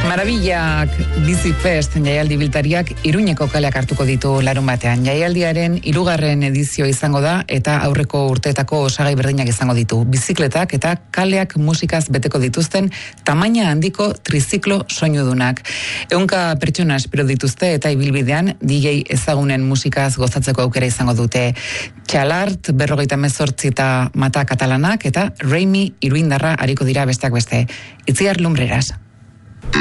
Maravillak Bizi Fest jaialdi biltariak Iruñeko kaleak hartuko ditu larunbatean. Jaialdiaren 3. edizio izango da eta aurreko urteetako osagai berdinak izango ditu. Bizikletak eta kaleak musikaz beteko dituzten tamaina handiko triziklo soinudunak. 100 pertsona espero dituzte eta ibilbidean DJ ezagunen musikaz gozatzeko aukera izango dute. Txalart, 58 eta Mata Katalanak eta Raimi Iruindarra ariko dira besteak beste. Itziar Lumbreras.